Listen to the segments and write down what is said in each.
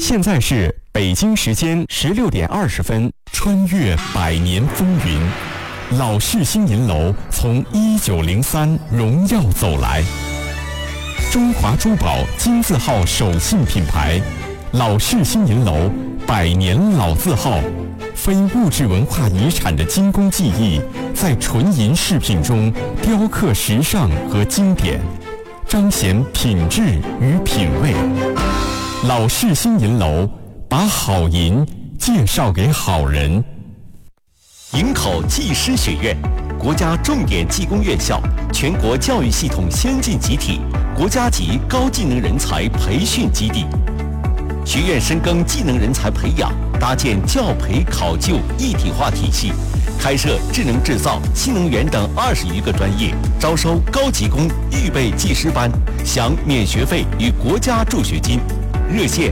现在是北京时间16点20分，穿越100年风云，老式新银楼从1903荣耀走来。中华珠宝金字号手信品牌，老式新银楼100年老字号，非物质文化遗产的精工技艺，在纯银饰品中雕刻时尚和经典，彰显品质与品味。老式新银楼，把好银介绍给好人。 营口技师学院，国家重点技工院校，全国教育系统先进集体，国家级高技能人才培训基地。学院深耕技能人才培养，搭建教培考就一体化体系，开设智能制造、新能源等20余个专业，招收高级工预备技师班，享免学费与国家助学金。热线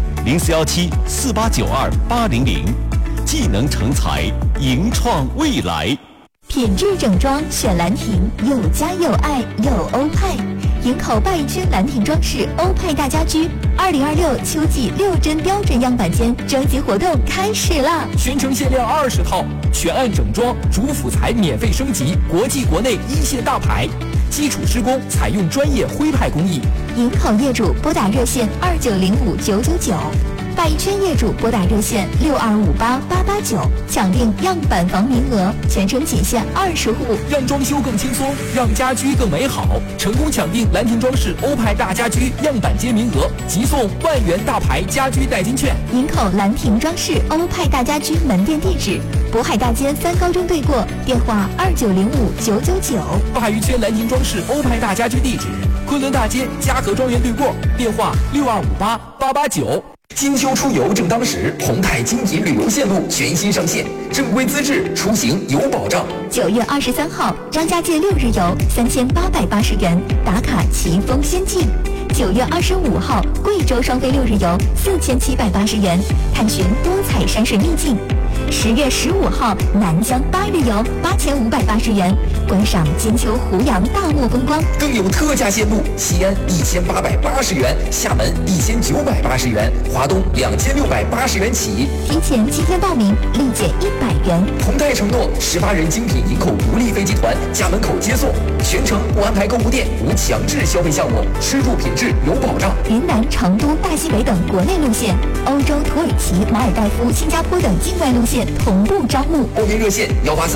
04174892-800，技能成才，迎创未来。 品质整装选兰亭，有家有爱有欧派。营口鲅鱼圈兰亭装饰欧派大家居2026秋季6针标准样板间征集活动开始了， 全程限量20套，全案整装，主辅材免费升级，国际国内一线大牌，基础施工采用专业徽派工艺。 营口业主拨打热线2905-999，鲅鱼圈业主拨打热线6258-889，抢订样板房名额，全程仅限20户， 让装修更轻松，让家居更美好。成功抢订兰亭装饰欧派大家居样板间名额，即送10000元大牌家居代金券。 营口兰亭装饰欧派大家居门店地址：渤海大街3高中对过，电话2905-999。 鲅鱼圈兰亭装饰欧派大家居地址：昆仑大街嘉禾庄园对过，电话6258-889。金秋出游正当时，宏泰金银旅游线路全新上线，正规资质，出行有保障。 9月23号，张家界6日游3880元，打卡奇峰仙境。9月25号，贵州双飞6日游4780元，探寻多彩山水秘境。10月15号，南疆8日游8580元，观赏金秋湖洋大漠风光。 更有特价线路，西安1880元，厦门1980元，华东2680元起。 提前7天报名，立减100元。 宏泰承诺18人精品营口独立飞机团家门口接送，全程不安排购物店，无强制消费项目，吃住品质有保障。 云南、成都、大西北等国内路线，欧洲、土耳其、马尔代夫、新加坡等境外路线同步招募。 报名热线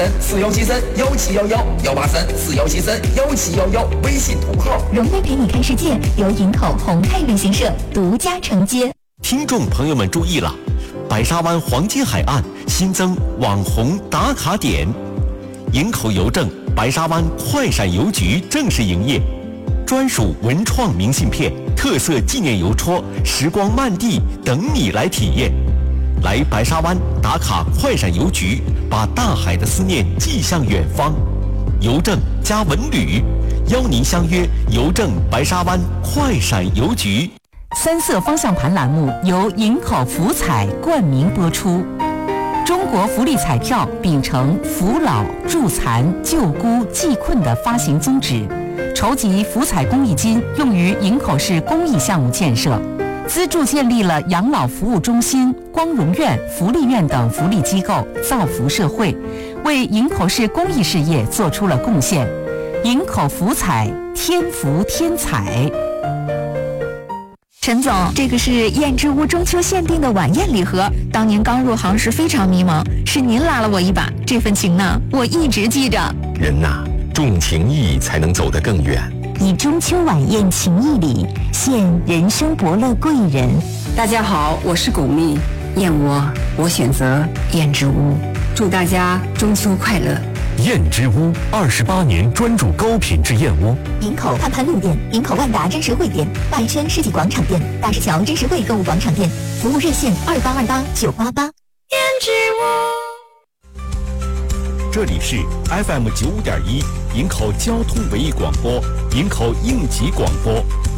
183-4173-1711，183-4173-1711，微信同号。 荣威陪你看世界，由营口宏泰旅行社独家承接。 听众朋友们注意了，白沙湾黄金海岸新增网红打卡点，营口邮政白沙湾快闪邮局正式营业，专属文创明信片、特色纪念邮戳、时光漫地等你来体验。来白沙湾打卡快闪邮局，把大海的思念寄向远方。邮政加文旅，邀您相约邮政白沙湾快闪邮局。 三色方向盘栏目由营口福彩冠名播出。中国福利彩票秉承扶老、助残、救孤、济困的发行宗旨，筹集福彩公益金用于营口市公益项目建设，资助建立了养老服务中心、光荣院、福利院等福利机构，造福社会，为营口市公益事业做出了贡献。营口福彩，天福天彩。 陈总，这个是燕之屋中秋限定的晚宴礼盒，当年刚入行时非常迷茫，是您拉了我一把，这份情呢，我一直记着。 人呐，重情义才能走得更远。 以中秋晚宴情谊礼，献人生伯乐贵人。 大家好，我是巩俐，燕窝我选择燕之屋，祝大家中秋快乐。 燕之屋28年专注高品质燕窝。 营口盼盼路店、营口万达真实汇店、鲅鱼圈世纪广场店、大石桥真实汇购物广场店，服务热线2828-988。 燕之屋。 这里是 FM95.1营口交通文艺广播，营口应急广播。